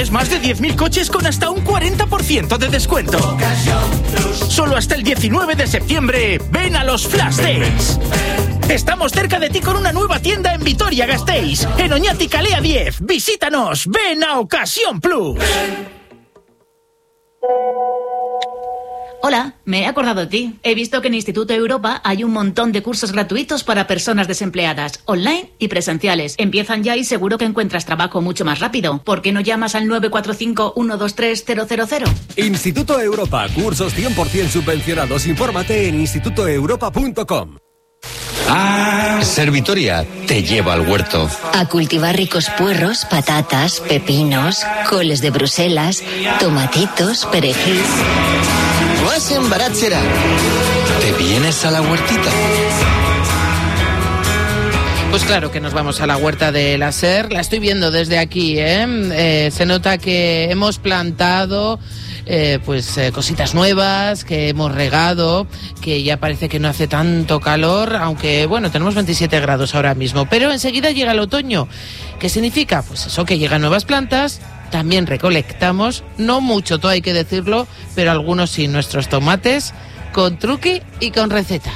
tienes más de 10.000 coches con hasta un 40% de descuento. Solo hasta el 19 de septiembre, ven a los Flash Days. Estamos cerca de ti con una nueva tienda en Vitoria-Gasteiz, en Oñati Calea 10. Visítanos, ven a Ocasión Plus. Hola, me he acordado de ti. He visto que en Instituto Europa hay un montón de cursos gratuitos para personas desempleadas, online y presenciales. Empiezan ya y seguro que encuentras trabajo mucho más rápido. ¿Por qué no llamas al 945-123-000? Instituto Europa, cursos 100% subvencionados. Infórmate en institutoeuropa.com. Ser Vitoria te lleva al huerto. A cultivar ricos puerros, patatas, pepinos, coles de Bruselas, tomatitos, perejil. Vas en Baratxera. ¿Te vienes a la huertita? Pues claro que nos vamos a la huerta de la SER. La estoy viendo desde aquí, se nota que hemos plantado cositas nuevas, que hemos regado, que ya parece que no hace tanto calor, aunque bueno, tenemos 27 grados ahora mismo. Pero enseguida llega el otoño. ¿Qué significa? Pues eso, que llegan nuevas plantas. También recolectamos, no mucho, todo hay que decirlo, pero algunos sí, nuestros tomates, con truqui y con receta.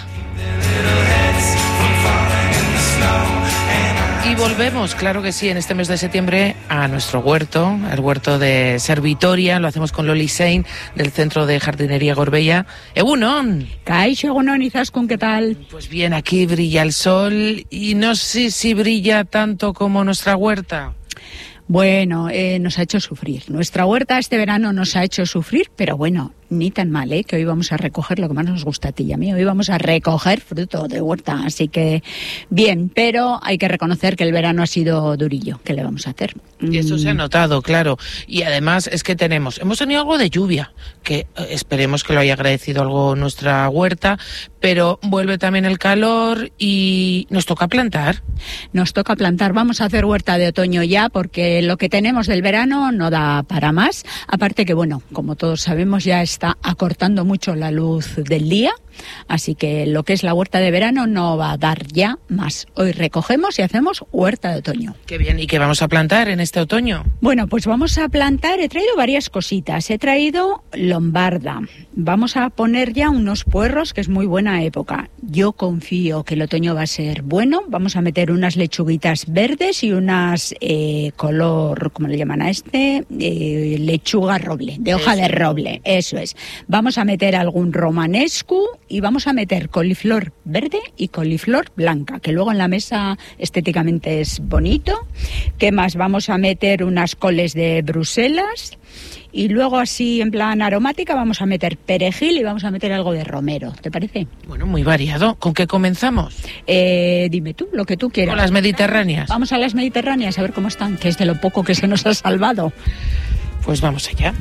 Y volvemos, claro que sí, en este mes de septiembre a nuestro huerto, el huerto de Ser Vitoria. Lo hacemos con Loli Sein, del Centro de Jardinería Gorbella. ¡Egunon! Kaixo, egunon, Izaskun, ¿qué tal? Pues bien, aquí brilla el sol y no sé si brilla tanto como nuestra huerta. Bueno, nos ha hecho sufrir. Nuestra huerta este verano nos ha hecho sufrir, pero bueno, ni tan mal, que hoy vamos a recoger lo que más nos gusta a ti y a mí. Hoy vamos a recoger fruto de huerta, así que bien, pero hay que reconocer que el verano ha sido durillo. ¿Qué le vamos a hacer? Y eso se ha notado, claro. Y además es que hemos tenido algo de lluvia, que esperemos que lo haya agradecido algo nuestra huerta, pero vuelve también el calor y nos toca plantar. Nos toca plantar. Vamos a hacer huerta de otoño ya, porque lo que tenemos del verano no da para más. Aparte que, bueno, como todos sabemos, ya está acortando mucho la luz del día, así que lo que es la huerta de verano no va a dar ya más. Hoy recogemos y hacemos huerta de otoño. Qué bien, ¿y qué vamos a plantar en este otoño? Bueno, pues vamos a plantar, he traído varias cositas. He traído lombarda, vamos a poner ya unos puerros, que es muy buena época. Yo confío que el otoño va a ser bueno. Vamos a meter unas lechuguitas verdes y unas color, ¿cómo le llaman a este? Lechuga roble, de hoja de roble, eso es. Vamos a meter algún romanescu y vamos a meter coliflor verde y coliflor blanca, que luego en la mesa estéticamente es bonito. ¿Qué más? Vamos a meter unas coles de Bruselas y luego así en plan aromática vamos a meter perejil y vamos a meter algo de romero. ¿Te parece? Bueno, muy variado. ¿Con qué comenzamos? Dime tú, lo que tú quieras. ¿Con las mediterráneas? Vamos a las mediterráneas a ver cómo están, que es de lo poco que se nos ha salvado. Pues vamos allá.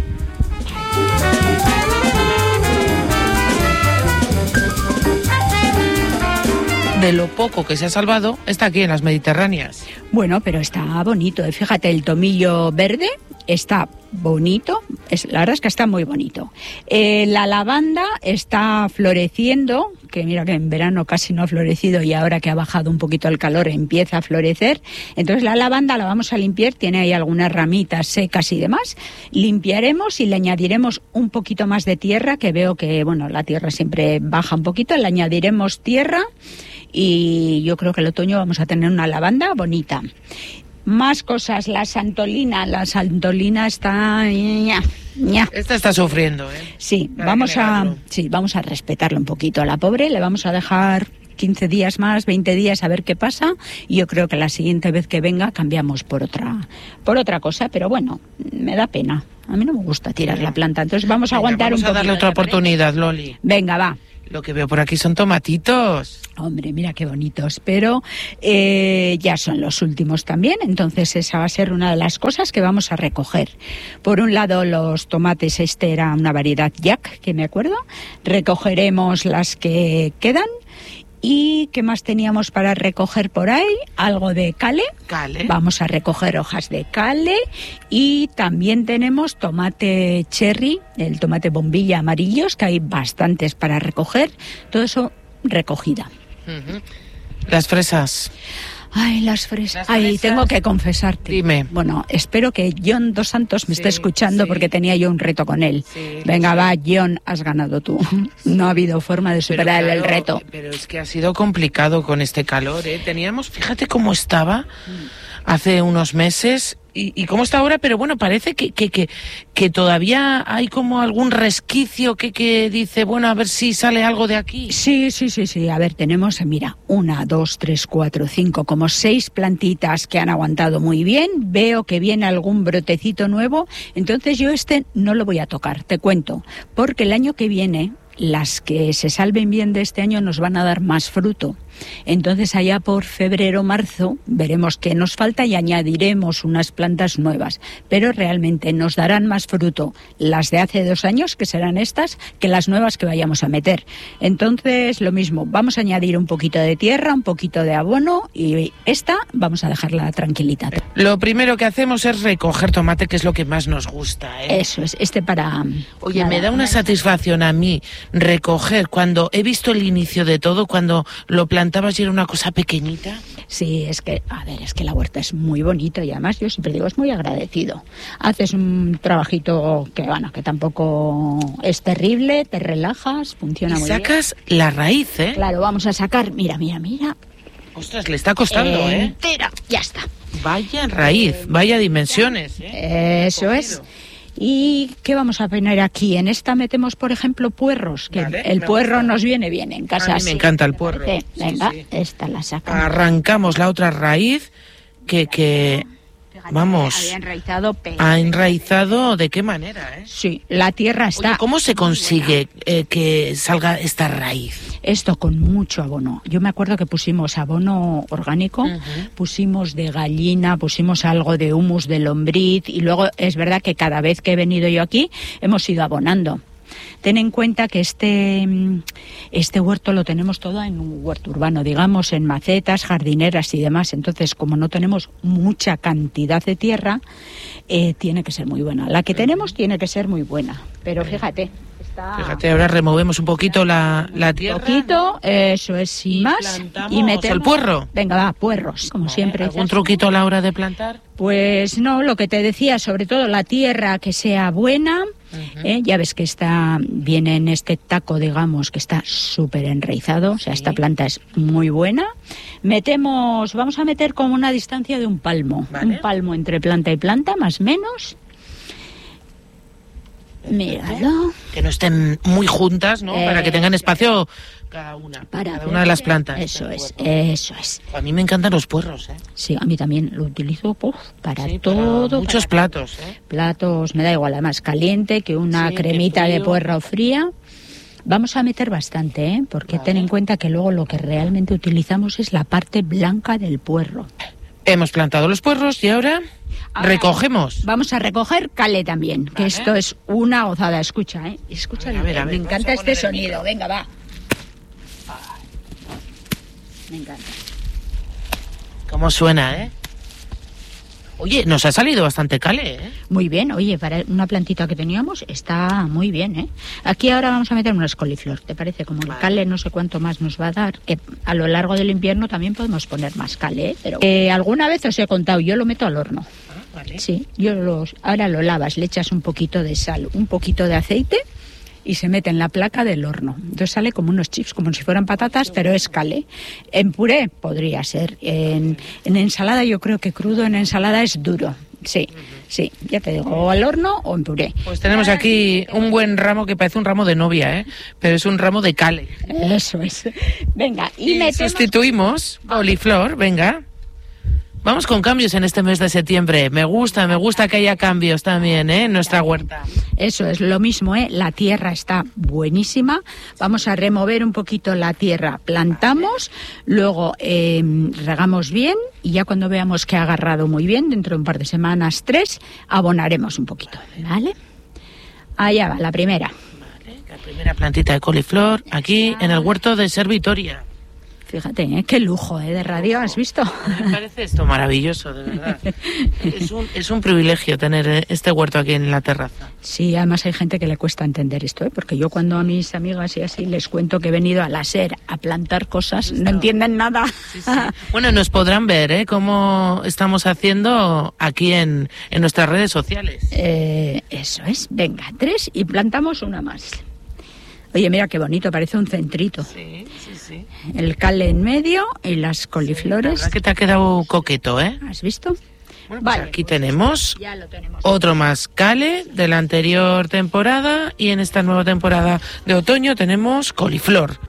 De lo poco que se ha salvado, está aquí en las mediterráneas. Bueno, pero está bonito. Fíjate, el tomillo verde está bonito. La verdad es que está muy bonito. La lavanda está floreciendo, que mira que en verano casi no ha florecido y ahora que ha bajado un poquito el calor empieza a florecer. Entonces la lavanda la vamos a limpiar, tiene ahí algunas ramitas secas y demás. Limpiaremos y le añadiremos un poquito más de tierra, que veo que, bueno, la tierra siempre baja un poquito. Le añadiremos tierra y yo creo que el otoño vamos a tener una lavanda bonita. Más cosas, la santolina está... Esta está sufriendo, Sí, vamos a respetarla un poquito a la pobre, le vamos a dejar 15 días más, 20 días a ver qué pasa, y yo creo que la siguiente vez que venga cambiamos por otra cosa, pero bueno, me da pena. A mí no me gusta tirar la planta, entonces vamos a aguantar un poquito. Vamos a darle otra oportunidad, Loli. Venga, va. Lo que veo por aquí son tomatitos. Hombre, mira qué bonitos, pero ya son los últimos también, entonces esa va a ser una de las cosas que vamos a recoger. Por un lado los tomates, este era una variedad Jack, que me acuerdo, recogeremos las que quedan. ¿Y qué más teníamos para recoger por ahí? Algo de cale. Vamos a recoger hojas de cale. Y también tenemos tomate cherry, el tomate bombilla amarillos, que hay bastantes para recoger. Todo eso recogida. Las fresas. Ay, las fresas. Ay, tengo que confesarte. Dime. Bueno, espero que John Dos Santos me esté escuchando porque tenía yo un reto con él. Sí, venga, va, John, has ganado tú. No ha habido forma de superar el reto. Pero es que ha sido complicado con este calor, ¿eh? Teníamos, fíjate cómo estaba hace unos meses y cómo está ahora, pero bueno, parece que todavía hay como algún resquicio que dice, bueno, a ver si sale algo de aquí. Sí. A ver, tenemos, mira, 1, 2, 3, 4, 5, como 6 plantitas que han aguantado muy bien. Veo que viene algún brotecito nuevo. Entonces yo no lo voy a tocar, te cuento. Porque el año que viene, las que se salven bien de este año nos van a dar más fruto. Entonces allá por febrero, marzo, veremos qué nos falta y añadiremos unas plantas nuevas. Pero realmente nos darán más fruto las de hace 2 años, que serán estas, que las nuevas que vayamos a meter. Entonces lo mismo, vamos a añadir un poquito de tierra, un poquito de abono y esta vamos a dejarla tranquilita. Lo primero que hacemos es recoger tomate, que es lo que más nos gusta, ¿eh? Eso es, para... Oye, me da una satisfacción a mí recoger cuando he visto el inicio de todo, cuando lo plantabas y era una cosa pequeñita. Sí, es que la huerta es muy bonito y además yo siempre digo, es muy agradecido. Haces un trabajito que tampoco es terrible, te relajas, funciona muy bien. Y sacas la raíz, ¿eh? Claro, vamos a sacar, mira. Ostras, le está costando, entera, ya está. Vaya raíz, vaya dimensiones, ¿eh? Eso es. ¿Y qué vamos a poner aquí? En esta metemos, por ejemplo, puerros, que vale, el puerro nos viene bien en casa. A mí me encanta el puerro. Venga, sí. esta la sacamos. Arrancamos la otra raíz que vamos, ha enraizado. ¿De qué manera, eh? Sí, la tierra está... Oye, ¿cómo se consigue que salga esta raíz? Esto con mucho abono. Yo me acuerdo que pusimos abono orgánico, pusimos de gallina, pusimos algo de humus de lombriz y luego es verdad que cada vez que he venido yo aquí hemos ido abonando. Ten en cuenta que este huerto lo tenemos todo en un huerto urbano, digamos, en macetas, jardineras y demás. Entonces, como no tenemos mucha cantidad de tierra, tiene que ser muy buena. La que tenemos tiene que ser muy buena. Pero fíjate, Fíjate, ahora removemos un poquito la tierra. Un poquito, eso es, sin más. Y metemos el puerro. Venga, va, puerros, como siempre. ¿Algún truquito a la hora de plantar? Pues no, lo que te decía, sobre todo la tierra que sea buena. Ya ves que viene en este taco, digamos, que está súper enraizado. O sea, esta planta es muy buena. Vamos a meter como una distancia de un palmo. ¿Vale? Un palmo entre planta y planta, más o menos. Míralo. Que no estén muy juntas, ¿no? Para que tengan espacio cada una de las plantas. Eso es. A mí me encantan los puerros, ¿eh? Sí, a mí también lo utilizo para todo. Para muchos platos, ¿eh? Platos, me da igual, además caliente que una cremita de puerro fría. Vamos a meter bastante, ¿eh? Porque ten en cuenta que luego lo que realmente utilizamos es la parte blanca del puerro. Hemos plantado los puerros y ahora recogemos. Vamos a recoger cale también, que esto es una gozada. Escucha, ¿eh? Escucha, a ver, me encanta este sonido. Venga, va. Me encanta. ¿Cómo suena, eh? Oye, nos ha salido bastante cale, ¿eh? Muy bien, oye, para una plantita que teníamos está muy bien, ¿eh? Aquí ahora vamos a meter unas coliflor, ¿te parece? Como el cale no sé cuánto más nos va a dar, que a lo largo del invierno también podemos poner más cale, ¿eh? Pero alguna vez os he contado, yo lo meto al horno. Vale. Sí, ahora lo lavas, le echas un poquito de sal, un poquito de aceite y se mete en la placa del horno. Entonces sale como unos chips, como si fueran patatas, pero es cale. En puré podría ser. En ensalada yo creo que crudo en ensalada es duro. Sí, ya te digo, o al horno o en puré. Pues tenemos aquí un buen ramo que parece un ramo de novia, ¿eh? Pero es un ramo de cale. Eso es. Venga, y sustituimos coliflor, venga. Vamos con cambios en este mes de septiembre. Me gusta que haya cambios también, ¿eh? En nuestra huerta. Eso es lo mismo, ¿eh? La tierra está buenísima. Vamos a remover un poquito la tierra. Plantamos, luego regamos bien y ya cuando veamos que ha agarrado muy bien, dentro de un par de semanas, 3, abonaremos un poquito, ¿vale? Allá va, la primera. Vale, la primera plantita de coliflor aquí en el huerto de Ser Vitoria. Fíjate, qué lujo de radio, ¿has visto? Me parece esto maravilloso, de verdad. Es un privilegio tener este huerto aquí en la terraza. Sí, además hay gente que le cuesta entender esto, porque yo cuando a mis amigas y así les cuento que he venido a la SER a plantar cosas, no entienden nada. Sí. Bueno, nos podrán ver cómo estamos haciendo aquí en nuestras redes sociales. Eso es, venga, 3 y plantamos una más. Oye, mira qué bonito, parece un centrito. Sí. El cale en medio y las coliflores. La verdad que te ha quedado coqueto, ¿eh? ¿Has visto? Bueno, pues vale, aquí tenemos ya lo tenemos. Otro más cale de la anterior temporada, y en esta nueva temporada de otoño tenemos coliflor.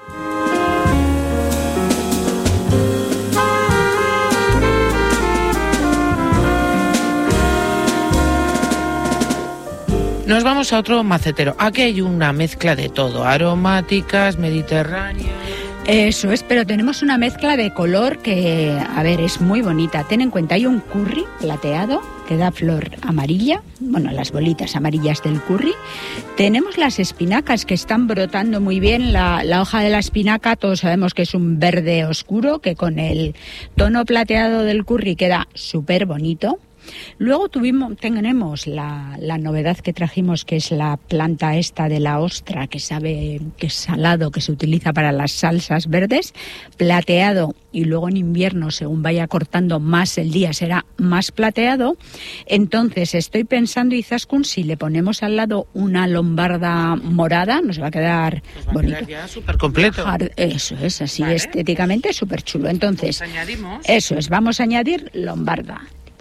Nos vamos a otro macetero. Aquí hay una mezcla de todo, aromáticas, mediterráneas. Eso es, pero tenemos una mezcla de color que, a ver, es muy bonita. Ten en cuenta, hay un curry plateado que da flor amarilla, bueno, las bolitas amarillas del curry. Tenemos las espinacas que están brotando muy bien. La hoja de la espinaca, todos sabemos que es un verde oscuro, que con el tono plateado del curry queda súper bonito. Luego tenemos la novedad que trajimos, que es la planta esta de la ostra, que sabe que es salado, que se utiliza para las salsas verdes, plateado, y luego en invierno, según vaya cortando más el día, será más plateado. Entonces estoy pensando, Izaskun, si le ponemos al lado una lombarda morada, nos va a quedar bonito. Va a quedar ya súper completo. Eso es, así vale, estéticamente súper chulo. Entonces, pues añadimos. Eso es, vamos a añadir lombarda.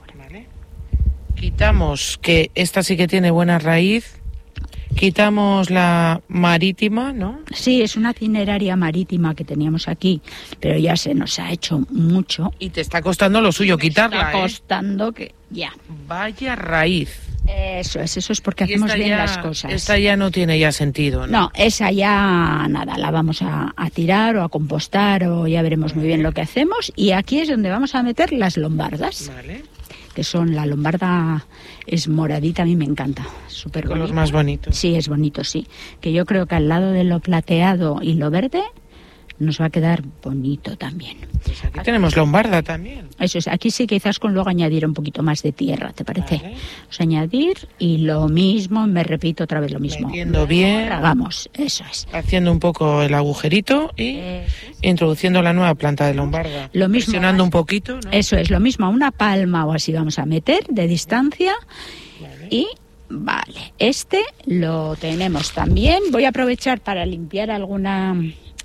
Quitamos, que esta sí que tiene buena raíz. Quitamos la marítima, ¿no? Sí, es una cineraria marítima que teníamos aquí, pero ya se nos ha hecho mucho. Y te está costando lo suyo quitarla, está costando que ya. Vaya raíz. Eso es porque hacemos bien las cosas. Esta ya no tiene ya sentido, ¿no? No, esa ya nada, la vamos a tirar o a compostar, o ya veremos muy bien lo que hacemos. Y aquí es donde vamos a meter las lombardas. Vale. Que son, la lombarda es moradita, a mí me encanta, súper bonito. Los más bonitos. Sí, es bonito, sí. Que yo creo que al lado de lo plateado y lo verde nos va a quedar bonito también. Pues aquí tenemos lombarda también. Eso es, aquí sí quizás con luego añadir un poquito más de tierra, ¿te parece? Vale. Pues añadir y lo mismo, me repito otra vez lo mismo. Metiendo bien. Hagamos, eso es. Haciendo un poco el agujerito y introduciendo la nueva planta de lombarda. Lo mismo. Presionando un poquito, ¿no? Eso es, lo mismo, a una palma o así vamos a meter de distancia. Vale. Y vale, este lo tenemos también. Voy a aprovechar para limpiar alguna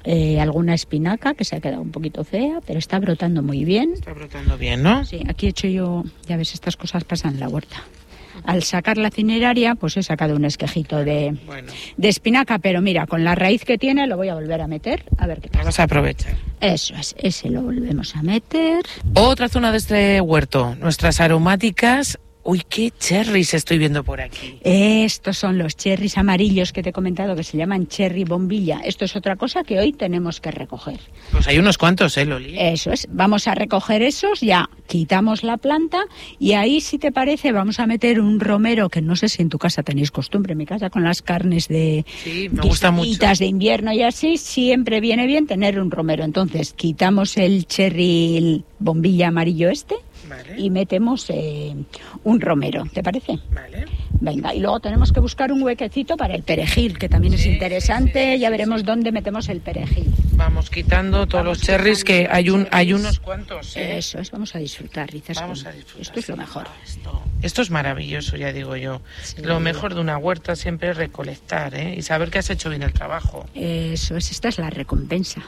espinaca que se ha quedado un poquito fea, pero está brotando muy bien. Está brotando bien, ¿no? Sí, aquí he hecho yo, ya ves, estas cosas pasan en la huerta. Al sacar la cineraria, pues he sacado un esquejito de espinaca, pero mira, con la raíz que tiene lo voy a volver a meter, a ver qué pasa. Vamos a aprovechar. Eso es, ese lo volvemos a meter. Otra zona de este huerto, nuestras aromáticas. Uy, qué cherries estoy viendo por aquí. Estos son los cherries amarillos que te he comentado, que se llaman cherry bombilla. Esto es otra cosa que hoy tenemos que recoger. Pues hay unos cuantos, Loli. Eso es, vamos a recoger esos, ya quitamos la planta y ahí, si te parece, vamos a meter un romero, que no sé si en tu casa tenéis costumbre, en mi casa con las carnes de me gusta mucho. De invierno y así, siempre viene bien tener un romero. Entonces, quitamos el cherry bombilla amarillo este. Vale. Y metemos un romero, ¿te parece? Vale. Venga, y luego tenemos que buscar un huequecito para el perejil, que también es interesante. Ya veremos dónde metemos el perejil. Vamos quitando todos los cherries, que hay unos cuantos. Eso es, vamos a disfrutar, Vamos a disfrutar. Esto es lo mejor. Esto es maravilloso, ya digo yo. Sí. Lo mejor de una huerta siempre es recolectar, y saber que has hecho bien el trabajo. Eso es, esta es la recompensa.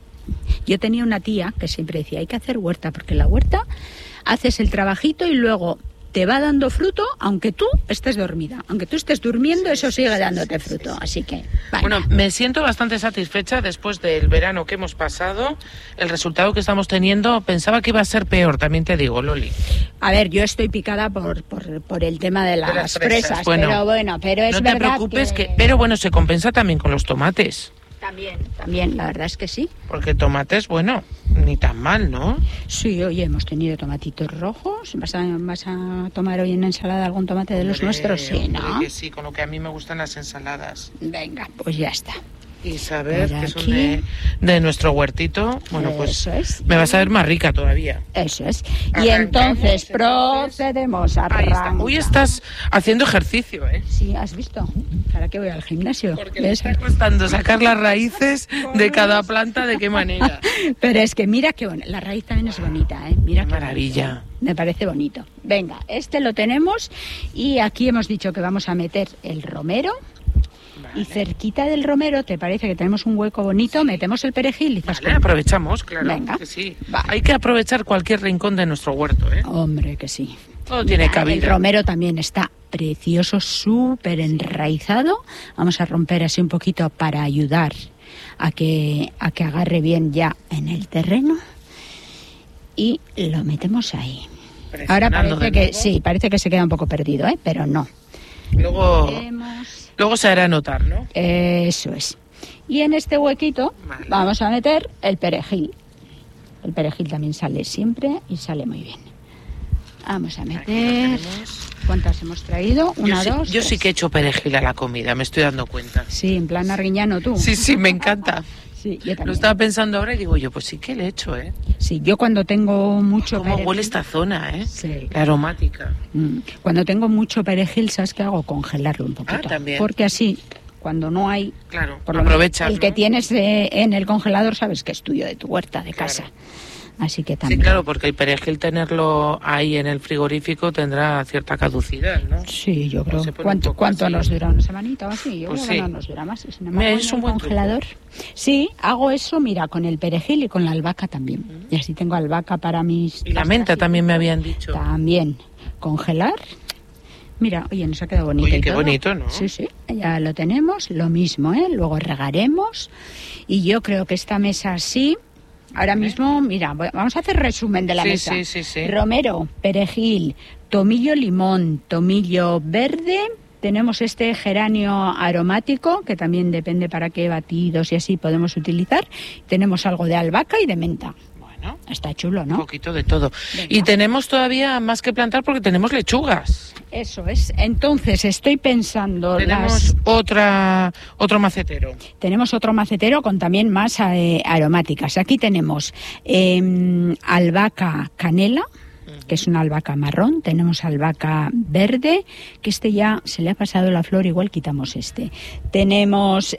Yo tenía una tía que siempre decía, hay que hacer huerta, porque la huerta haces el trabajito y luego te va dando fruto, aunque tú estés dormida. Aunque tú estés durmiendo, eso sigue dándote fruto. Así que, vaya. Bueno, me siento bastante satisfecha después del verano que hemos pasado. El resultado que estamos teniendo, pensaba que iba a ser peor, también te digo, Loli. A ver, yo estoy picada por el tema de las fresas, bueno, pero es verdad. No te preocupes, pero bueno, se compensa también con los tomates. También, la verdad es que sí. Porque tomates, bueno, ni tan mal, ¿no? Sí, hoy hemos tenido tomatitos rojos. ¿Vas a tomar hoy en ensalada algún tomate de los nuestros? Sí, ¿no? Que sí, con lo que a mí me gustan las ensaladas. Venga, pues ya está. Y saber Por que son aquí. de nuestro huertito, bueno, pues Eso es. me va a saber más rica todavía. Eso es. Y Arrancamos, entonces procedemos a Ahí está. Hoy estás haciendo ejercicio, ¿eh? Sí, ¿has visto? ¿Para qué voy al gimnasio? Porque le ¿Ves? está costando sacar las raíces de cada planta, ¿de qué manera? Pero es que mira qué bonita. La raíz también es bonita, ¿eh? Mira Qué qué maravilla. bonito. Me parece bonito. Venga, este lo tenemos y aquí hemos dicho que vamos a meter el romero. Y cerquita del romero, ¿te parece que tenemos un hueco bonito? Metemos el perejil y Vale, aprovechamos, claro. Venga. Que sí. Va. Hay que aprovechar cualquier rincón de nuestro huerto, ¿eh? Hombre, que sí. Todo tiene El cabida. romero también está precioso, súper enraizado. Vamos a romper así un poquito para ayudar a que agarre bien ya en el terreno. Y lo metemos ahí. Ahora Presionando parece de que nuevo. sí, parece que se queda un poco perdido, ¿eh? Pero no. Luego se hará notar, ¿no? Eso es. Y en este huequito Vale. vamos a meter el perejil. El perejil también sale siempre y sale muy bien. Vamos a Aquí lo meter... tenemos. ¿Cuántas hemos traído? Una, dos, Yo sí tres. que he hecho perejil a la comida, me estoy dando cuenta. Sí, en plan arguiñano tú. Sí, me encanta. Sí, yo Lo también. estaba pensando ahora y digo yo, pues sí que le he hecho, ¿eh? Sí, yo cuando tengo mucho Cómo perejil... huele esta zona, ¿eh? Sí. La aromática. Cuando tengo mucho perejil, ¿sabes qué hago? Congelarlo un poquito. Ah, también. Porque así, cuando no hay... Claro, por lo menos aprovechas, el que ¿no? tienes en el congelador, sabes que es tuyo, de tu huerta, de Claro. casa. Así que Sí, también... claro, porque el perejil tenerlo ahí en el frigorífico tendrá cierta caducidad, ¿no? Sí, yo creo. se pone un poco ¿Cuánto así. nos dura? ¿Una semanita o así? Yo Pues creo que sí. no nos dura más. Sin Mira, embargo, es en un el buen congelador. Sí, hago eso, mira, con el perejil y con la albahaca también. Y así tengo albahaca para mis... Y la pastas menta y también me todo. habían dicho. También. Congelar. Mira, oye, nos ha quedado bonito. Oye, y qué todo. bonito, ¿no? Sí, sí, ya lo tenemos, lo mismo, ¿eh? Luego regaremos. Y yo creo que esta mesa así... Ahora mismo, mira, vamos a hacer resumen de la Sí, mesa. sí. Romero, perejil, tomillo limón, tomillo verde. Tenemos este geranio aromático, que también depende para qué batidos y así podemos utilizar. Tenemos algo de albahaca y de menta. Bueno, Está chulo, un ¿no? poquito de todo. Venga. Y tenemos todavía más que plantar porque tenemos lechugas. Eso es. Entonces, estoy pensando... Tenemos otro macetero. Tenemos otro macetero con también más aromáticas. Aquí tenemos albahaca canela, que es una albahaca marrón. Tenemos albahaca verde, que este ya se le ha pasado la flor, igual quitamos este. Tenemos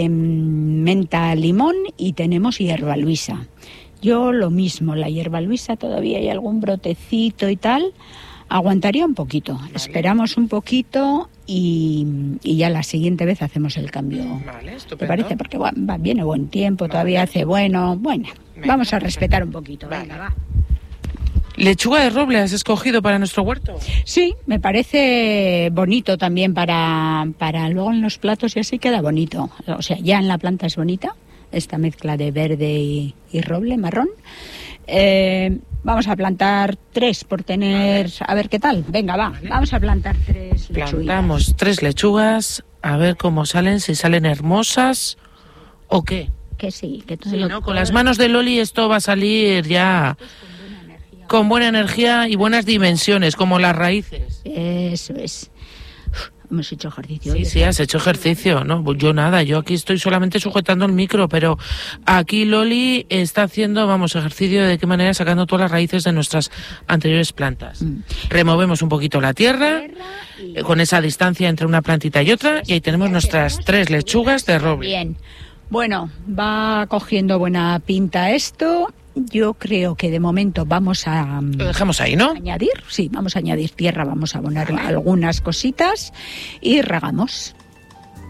menta limón y tenemos hierba luisa. Yo lo mismo, la hierba luisa todavía hay algún brotecito y tal. Aguantaría un poquito. Vale. Esperamos un poquito y ya la siguiente vez hacemos el cambio. Vale, estupendo. ¿Te parece? Porque viene buen tiempo, todavía hace bueno. Bueno, Venga, vamos a respetar un poquito. Vale. Venga, va. ¿Lechuga de roble has escogido para nuestro huerto? Sí, me parece bonito también para luego en los platos y así queda bonito. O sea, ya en la planta es bonita, esta mezcla de verde y roble marrón. Vamos a plantar 3 por tener... A ver qué tal. Venga, va. Vale. Vamos a plantar 3 lechuguitas. Plantamos 3 lechugas, a ver cómo salen, si salen hermosas o qué. Que sí, que todo Sí, lo- ¿no? Con las manos de Loli esto va a salir ya con buena energía y buenas dimensiones, como las raíces. Eso es. Hemos hecho ejercicio. Sí, hoy. sí, has hecho ejercicio, ¿no? Pues yo nada, yo aquí estoy solamente sujetando el micro, pero aquí Loli está haciendo, ejercicio de qué manera sacando todas las raíces de nuestras anteriores plantas. Removemos un poquito la tierra, con esa distancia entre una plantita y otra, y ahí tenemos nuestras 3 lechugas de roble. Bien. Bueno, va cogiendo buena pinta esto. Yo creo que de momento vamos a Lo dejamos ahí, ¿no? añadir, sí, vamos a añadir tierra, vamos a abonar algunas cositas y regamos.